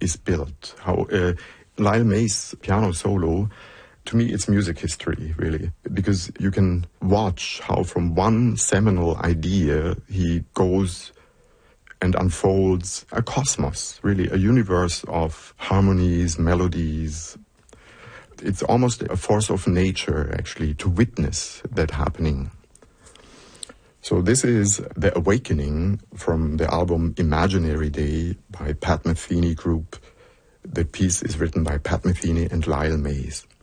is built. How Lyle May's piano solo, to me, it's music history, really, because you can watch how from one seminal idea he goes and unfolds a cosmos, really, a universe of harmonies, melodies. It's almost a force of nature, actually, to witness that happening. So this is The Awakening from the album Imaginary Day by Pat Metheny Group. The piece is written by Pat Metheny and Lyle Mays.